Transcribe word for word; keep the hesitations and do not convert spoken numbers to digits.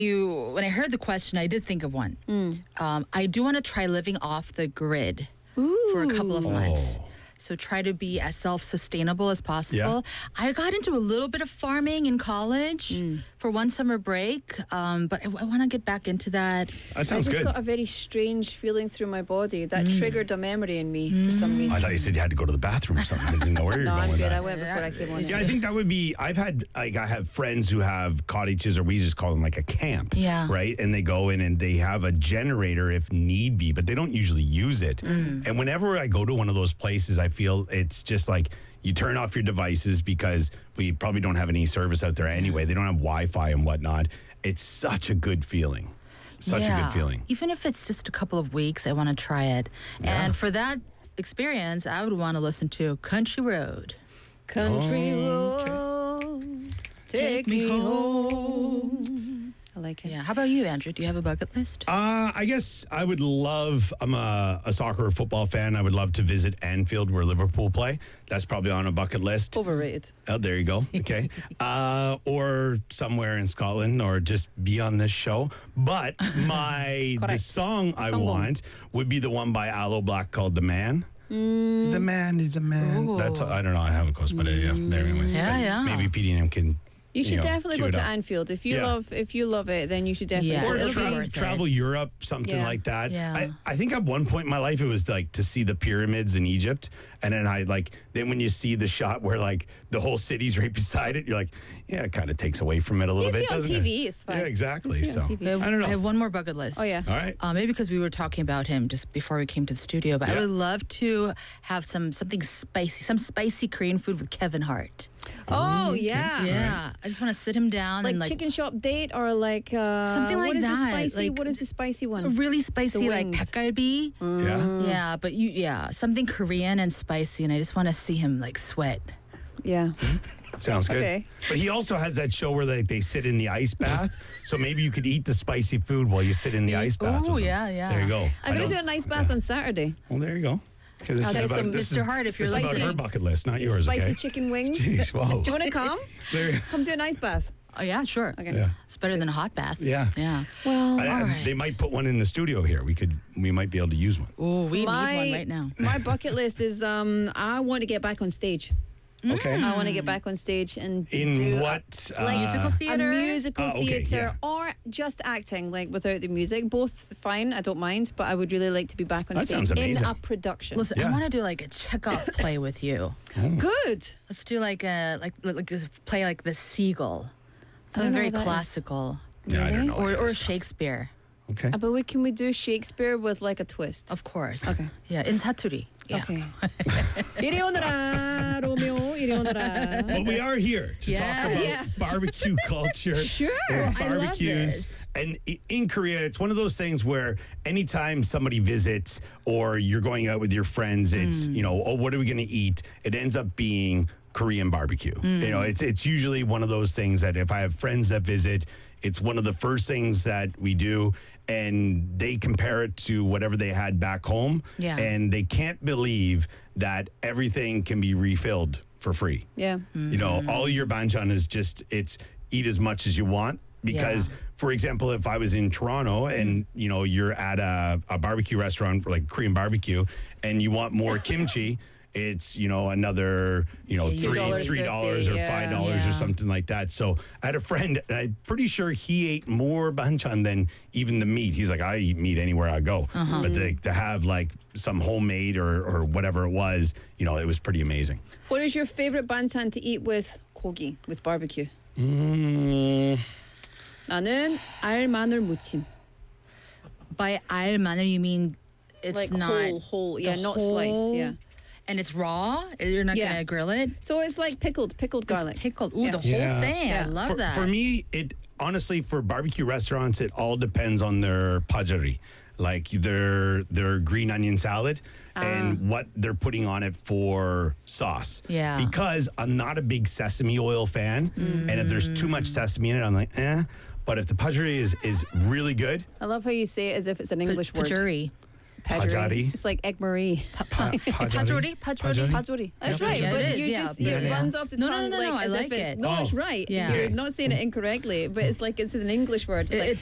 you when I heard the question, I did think of one. Um, I do want to try living off the grid for a couple of months. Oh. So try to be as self-sustainable as possible. I got into a little bit of farming in college for one summer break, um, but I, I want to get back into that. That I sounds just good. got a very strange feeling through my body that triggered a memory in me for some reason. I thought you said you had to go to the bathroom or something. I didn't know where you were no, going I'm with good. that. I went before I came on. Yeah, I think that would be. I've had like I have friends who have cottages, or we just call them like a camp. Yeah. Right, and they go in and they have a generator if need be, but they don't usually use it. And whenever I go to one of those places, I feel it's just like you turn off your devices because we probably don't have any service out there anyway. They don't have Wi-Fi and whatnot. It's such a good feeling. Such a Yeah. good feeling. Even if it's just a couple of weeks, I want to try it. Yeah. And for that experience, I would want to listen to Country Road. Country Oh, roads, take me home. I like it. Yeah. How about you, Andrew? Do you have a bucket list? Uh, I guess I would love, I'm a, a soccer or football fan. I would love to visit Anfield where Liverpool play. That's probably on a bucket list. Overrated. Oh, there you go. Okay. uh, or somewhere in Scotland, or just be on this show. But my the Correct. song I Song. want would be the one by Aloe Black called The Man. The man is a man. Ooh. That's I don't know how it goes, but uh, yeah, there anyways. Yeah, But yeah. Maybe Petey and him can. You should know, definitely cue go it to up. Anfield if you Yeah. love if you love it. Then you should definitely. Yeah, go. Or it'll It'll be be- worth it. travel Europe, something Yeah. like that. Yeah. I, I think at one point in my life it was like to see the pyramids in Egypt, and then I like then when you see the shot where like the whole city's right beside it, you're like, yeah, it kind of takes away from it a little You bit, see it on doesn't T V, it? it's fine. Yeah, exactly. You see it So on T V. I, have, I don't know. I have one more bucket list. Oh yeah. All right. Uh, maybe because we were talking about him just before we came to the studio, but I Yeah. would love to have some something spicy, some spicy Korean food with Kevin Hart. Oh yeah. Yeah, I just want to sit him down Like, and like chicken shop date or like uh, Something like what is that, The spicy? like- what is the spicy a one? really spicy like wings. 닭갈비. Yeah. Yeah, but you yeah something Korean and spicy, and I just want to see him like sweat. Yeah. Sounds good. Okay. But he also has that show where they, they sit in the ice bath. So maybe you could eat the spicy food while you sit in the ice bath. Oh, with him. yeah, yeah. There you go. I'm I gonna don't- do a nice bath on Saturday. Well, there you go. Because this I'll is get about some- this Mister is- Hart, if you're this is about listening. her bucket list, not yours. Spicy Okay. chicken wings. Jeez, whoa. Do you want to come? There you- Come do a nice bath. Oh yeah, sure. Okay. Yeah. It's better than a hot bath. Yeah. Yeah. Well, I- I- all right. They might put one in the studio here. We could. We might be able to use one. Oh, we my, need one right now. My bucket list is um I want to get back on stage. Okay. I want to get back on stage and In do a- what? like uh, Musical a theater. musical Ah, okay, theater yeah. or just acting, like without the music. Both fine, I don't mind, but I would really like to be back on That stage sounds in amazing. a production. Listen, Yeah. I want to do like a Chekhov play with you. Good. Let's do like a like like this play like the Seagull. Something know very what that is. classical. Yeah, I don't Really? know. Or what it or is. Shakespeare. Okay. Uh, but we, can we do Shakespeare with like a twist? Of course. Okay. Yeah, in Satori. Yeah. Okay. 이리 오너라, 로미오, 이리 오너라. But we are here to talk Yes. about Yes. barbecue culture. Sure. and I love barbecues. this. And i- in Korea, it's one of those things where anytime somebody visits or you're going out with your friends, it's, Mm. you know, oh, what are we going to eat? It ends up being Korean barbecue. You know, Mm. it's it's usually one of those things that if I have friends that visit, it's one of the first things that we do, and they compare it to whatever they had back home. Yeah. And they can't believe that everything can be refilled for free. Yeah. You know, all your banchan is just, it's eat as much as you want. Because, Yeah. for example, if I was in Toronto and, you know, you're at a, a barbecue restaurant, like Korean barbecue, and you want more kimchi, it's, you know, another, you know, Yeah, three, $3.50, three dollars or yeah. five dollars or Yeah. something like that. So I had a friend, and I'm pretty sure he ate more banchan than even the meat. He's like, I eat meat anywhere I go. Uh-huh. But the, to have like some homemade or, or whatever it was, you know, it was pretty amazing. What is your favorite bantan to eat with 고기, with barbecue? Mm. 나는 알 마늘 무침. By al maner, you mean it's Like not whole, whole, yeah, the not sliced, whole- yeah. And it's raw. You're not Yeah. gonna grill it. So it's like pickled, pickled garlic. It's pickled. Ooh, Yeah. the whole Yeah. thing. Yeah. I love for, that. For me, it honestly for barbecue restaurants, it all depends on their pajari, like their their green onion salad and what they're putting on it for sauce. Yeah. Because I'm not a big sesame oil fan, and if there's too much sesame in it, I'm like, eh. But if the pajari is is really good, I love how you say it as if it's an English word. Pajuri. Pajari. It's like Egg Marie. Pajori, Pajori. Pajori. That's Yeah, right. yeah, but it is, you yeah. just, Yeah, it yeah. runs off the No, no, tongue no, no, like no, I as like if it's, it. no, it's Oh. right. Yeah. You're not saying it incorrectly, but it's like it's an English word. It's It- like it's